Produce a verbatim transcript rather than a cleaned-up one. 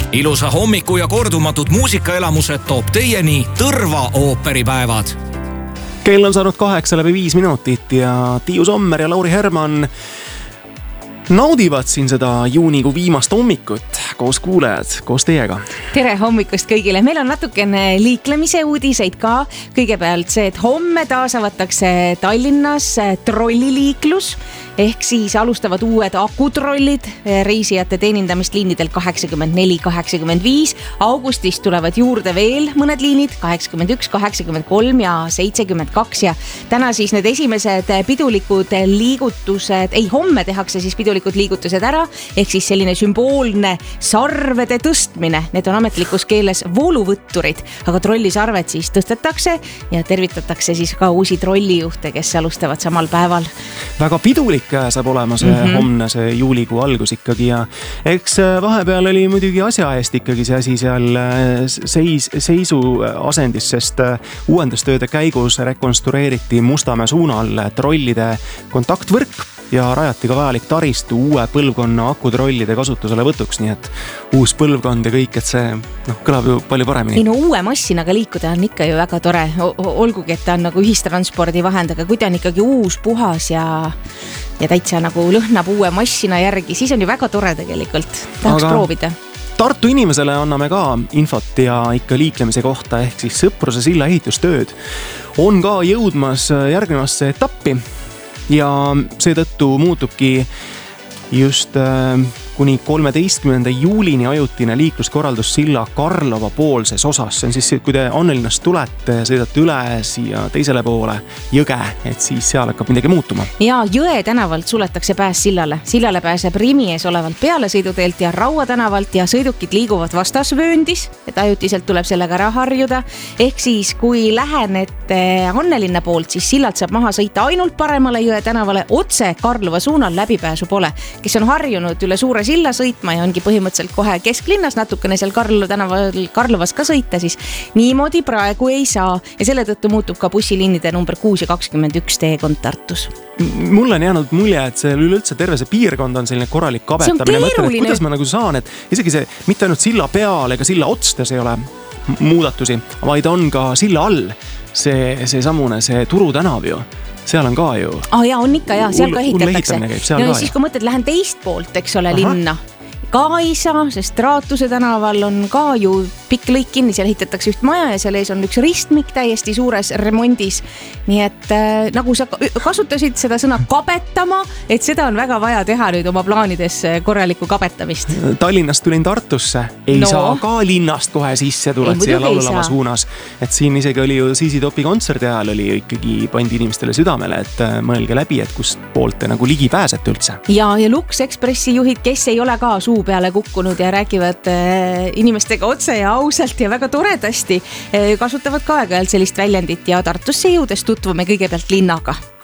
Ilusa hommiku ja kordumatud muusikaelamused toob teieni Tõrva ooperipäevad. Kell on saanud kaheksa läbi viis minutit ja Tiiu Sommer ja Lauri Herman naudivad siin seda juunikuu viimast hommikut koos kuulajad, koos teiega. Tere hommikust kõigile. Meil on natukene liiklemise uudiseid ka. Kõigepealt see, et homme taas avatakse Tallinnas trolliliiklus ehk siis alustavad uued akutrollid reisijate teenindamist liinidel kaheksakümmend neli kaheksakümmend viis. Augustist tulevad juurde veel mõned liinid kaheksakümmend üks, kaheksakümmend kolm ja seitsekümmend kaks ja täna siis need esimesed pidulikud liigutused, ei homme tehakse siis pidulikud liigutused ära ehk siis selline sümboolne sarvede tõstmine. Need on ametlikus keeles vooluvõtturid, aga trollisarved siis tõstetakse ja tervitatakse siis ka uusi trollijuhte, kes alustavad samal päeval. Väga pidulik saab olema see mm-hmm. homne, see juulikuu algus ikkagi ja eks vahepeal oli muidugi asja eest ikkagi see asi seal seis, seisu asendis, sest uuendustööde käigus rekonstrueeriti Mustamäe suunal trollide kontaktvõrk ja rajati ka vajalik taristu uue põlvkonna akutrollide kasutusele võtuks, nii et uus põlvkond ja kõik, et see noh, kõlab ju palju paremini. Ei no uue massinaga liikuda on ikka ju väga tore, olgugi, et ta on nagu ühistranspordi vahend, aga kui ta on ikkagi uus, puhas ja, ja täitsa nagu lõhnab uue massina järgi, siis on ju väga tore tegelikult, tahaks aga proovida. Tartu inimesele anname ka infot ja ikka liiklemise kohta ehk siis Sõpruse silla ehitustööd on ka jõudmas järgnevasse etappi. Ja seetõttu muutubki just äh, kuni kolmeteistkümnenda juulini ajutine liikluskorraldus silla Karlova poolses osas. See on siis, kui te Annelinnast tulete, sõidate üle siia teisele poole jõge, et siis seal hakkab midagi muutuma. Ja Jõe tänavalt suletakse pääs sillale. Sillale pääseb Rimi ees olevalt pealesõiduteelt ja Raua tänavalt ja sõidukid liiguvad vastasvööndis, et ajutiselt tuleb sellega ära harjuda. Ehk siis, kui lähenete Annelinna poolt, siis sillalt saab maha sõita ainult paremale Jõe tänavale, otse Karlova suunal läbipääsu pole. Kes on harjunud üle suure silla sõitma ja ongi põhimõtteliselt kohe kesklinnas natukene seal Karlova tänaval Karlovas ka sõita, siis niimoodi praegu ei saa ja selle tõttu muutub ka bussiliinide number kuus ja kakskümmend üks teekond Tartus. Mulle on jäänud mulje, et see üleüldse terve see piirkond on selline korralik kabetamine. Mõtlen, et kuidas ma nagu saan, et isegi see mitte ainult silla peal ega silla otstes ei ole muudatusi, vaid on ka silla all see, see samune, see Turu tänav ju. Seal on ka ju. Ah jaa, on ikka jaa, seal ka ehitatakse. Ja siis kui mõtled, lähen teist poolt, eks ole, Aha. linna. Ka ei saa, sest Raatuse tänaval on ka ju pikk lõik kinni, seal ehitatakse üht maja ja seal ees on üks ristmik täiesti suures remondis. Nii et äh, nagu sa kasutasid seda sõna kabetama, et seda on väga vaja teha nüüd oma plaanides korralikku kabetamist. Tallinnast tulin Tartusse, ei no. saa ka linnast kohe sisse tuled siia laululava suunas. Et siin isegi oli ju Siisi Topi kontserdi ajal oli ju ikkagi pandi inimestele südamele, et mõelge läbi, et kust poolt te nagu ligi pääsete üldse. Ja, ja Lux Expressi juhid, kes ei ole ka suu peale kukkunud ja räägivad äh, inimestega otse ja ausalt ja väga toredasti, äh, kasutavad ka aeg-ajalt sellist väljendit ja Tartusse jõudes tutvume kõigepealt linnaga.